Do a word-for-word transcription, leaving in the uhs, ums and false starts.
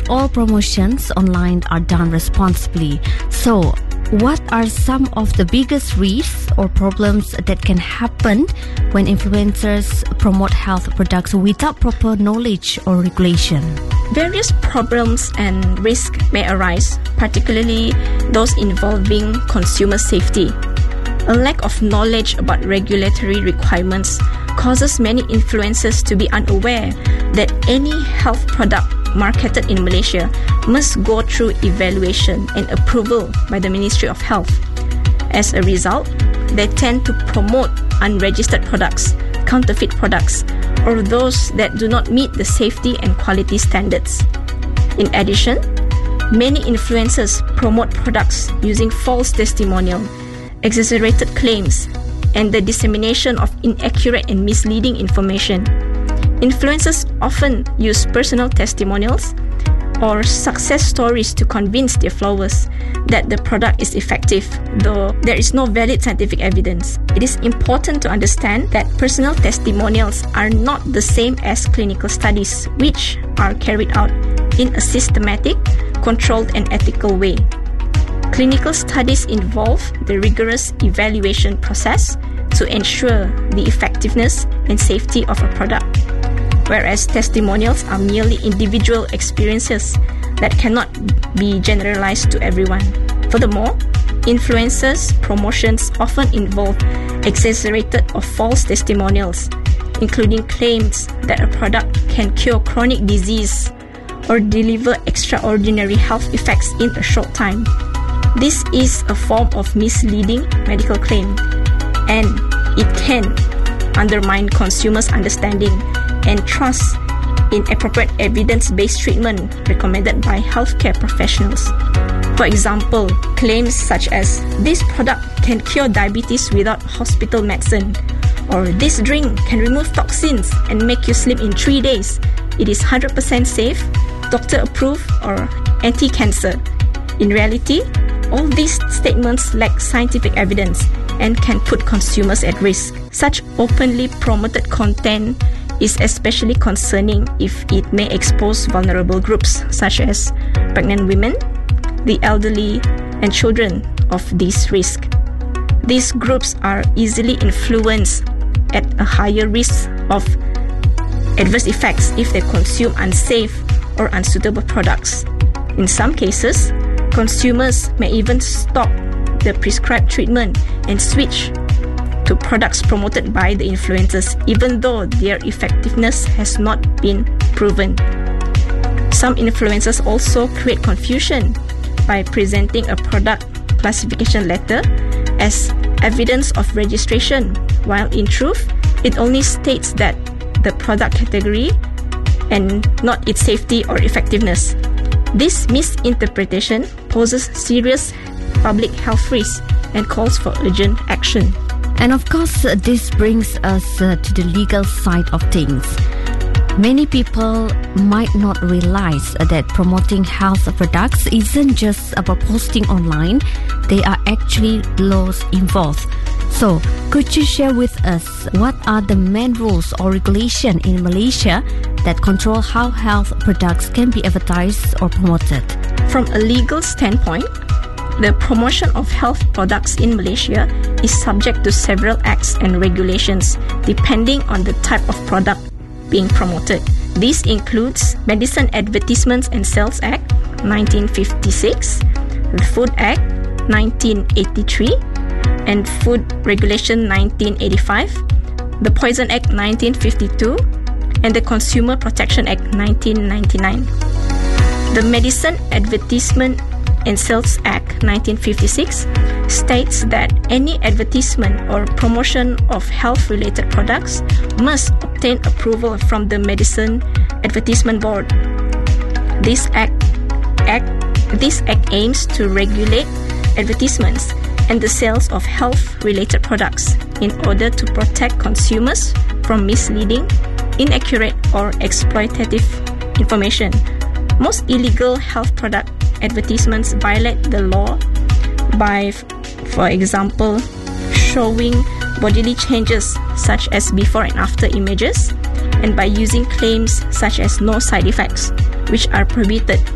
not all promotions online are done responsibly. So, what are some of the biggest risks or problems that can happen when influencers promote health products without proper knowledge or regulation? Various problems and risks may arise, particularly those involving consumer safety. A lack of knowledge about regulatory requirements causes many influencers to be unaware that any health product marketed in Malaysia must go through evaluation and approval by the Ministry of Health. As a result, they tend to promote unregistered products, counterfeit products, or those that do not meet the safety and quality standards. In addition, many influencers promote products using false testimonial, exaggerated claims, and the dissemination of inaccurate and misleading information. Influencers often use personal testimonials or success stories to convince their followers that the product is effective, though there is no valid scientific evidence. It is important to understand that personal testimonials are not the same as clinical studies, which are carried out in a systematic, controlled, and ethical way. Clinical studies involve the rigorous evaluation process to ensure the effectiveness and safety of a product, whereas testimonials are merely individual experiences that cannot be generalized to everyone. Furthermore, influencers' promotions often involve exaggerated or false testimonials, including claims that a product can cure chronic disease or deliver extraordinary health effects in a short time. This is a form of misleading medical claim, and it can undermine consumers' understanding and trust in appropriate evidence-based treatment recommended by healthcare professionals. For example, claims such as, "This product can cure diabetes without hospital medicine," or "This drink can remove toxins and make you slim in three days. It is one hundred percent safe, doctor-approved, or anti-cancer." In reality, all these statements lack scientific evidence and can put consumers at risk. Such openly promoted content is especially concerning if it may expose vulnerable groups such as pregnant women, the elderly, and children of this risk. These groups are easily influenced at a higher risk of adverse effects if they consume unsafe or unsuitable products. In some cases, consumers may even stop the prescribed treatment and switch to products promoted by the influencers, even though their effectiveness has not been proven. Some influencers also create confusion by presenting a product classification letter as evidence of registration, while in truth, it only states that the product category and not its safety or effectiveness. This misinterpretation poses serious public health risks and calls for urgent action. And of course, uh, this brings us uh, to the legal side of things. Many people might not realize that promoting health products isn't just about posting online. There are actually laws involved. So, could you share with us what are the main rules or regulation in Malaysia that control how health products can be advertised or promoted? From a legal standpoint, the promotion of health products in Malaysia is subject to several acts and regulations depending on the type of product being promoted. This includes Medicine Advertisements and Sales Act nineteen fifty-six, the Food Act nineteen eighty-three, and Food Regulation nineteen eighty-five, the Poison Act nineteen fifty-two, and the Consumer Protection Act nineteen ninety-nine. The Medicine Advertisement and Sales Act nineteen fifty-six states that any advertisement or promotion of health-related products must obtain approval from the Medicine Advertisement Board. This act, act, this act aims to regulate advertisements and the sales of health-related products in order to protect consumers from misleading, inaccurate, or exploitative information. Most illegal health product advertisements violate the law by, for example, showing bodily changes such as before and after images, and by using claims such as no side effects, which are prohibited